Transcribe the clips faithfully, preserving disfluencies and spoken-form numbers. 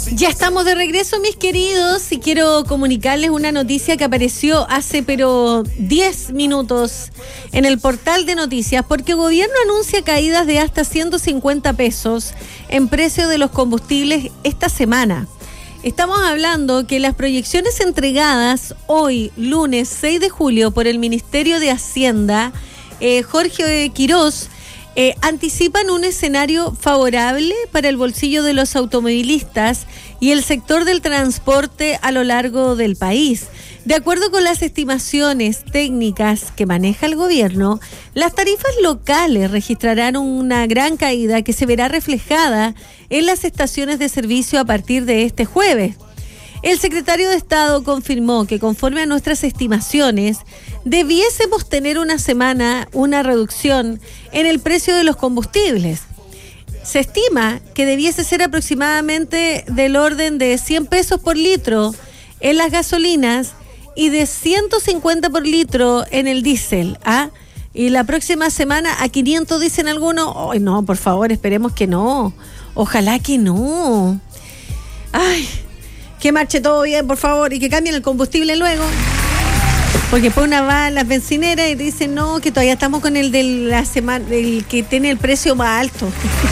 Ya estamos de regreso, mis queridos, y quiero comunicarles una noticia que apareció hace pero diez minutos en el portal de noticias, porque el gobierno anuncia caídas de hasta ciento cincuenta pesos en precio de los combustibles esta semana. Estamos hablando que las proyecciones entregadas hoy, lunes seis de julio, por el Ministerio de Hacienda, eh, Jorge Quirós, Eh, anticipan un escenario favorable para el bolsillo de los automovilistas y el sector del transporte a lo largo del país. De acuerdo con las estimaciones técnicas que maneja el gobierno, las tarifas locales registrarán una gran caída que se verá reflejada en las estaciones de servicio a partir de este jueves. El secretario de Estado confirmó que, conforme a nuestras estimaciones, debiésemos tener una semana una reducción en el precio de los combustibles. Se estima que debiese ser aproximadamente del orden de cien pesos por litro en las gasolinas y de ciento cincuenta por litro en el diésel. ¿ah? Y la próxima semana a quinientos dicen algunos. Ay, no, por favor, esperemos que no. Ojalá que no. Ay, que marche todo bien, por favor, y que cambien el combustible luego. Porque después una va a las bencineras y dicen, no, que todavía estamos con el de la semana, el que tiene el precio más alto.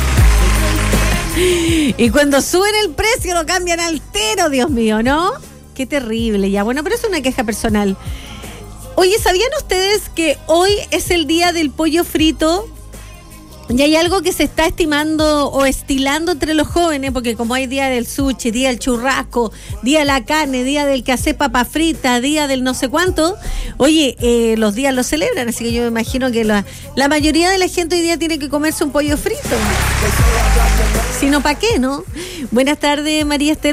Y cuando suben el precio lo cambian al tero, Dios mío, ¿no? Qué terrible, ya. Bueno, pero es una queja personal. Oye, ¿sabían ustedes que hoy es el día del pollo frito? Y hay algo que se está estimando o estilando entre los jóvenes, porque como hay día del sushi, día del churrasco, día de la carne, día del que hace papa frita, día del no sé cuánto, oye, eh, los días los celebran, así que yo me imagino que la, la mayoría de la gente hoy día tiene que comerse un pollo frito. Si no, ¿para qué, no? Buenas tardes, María Esther.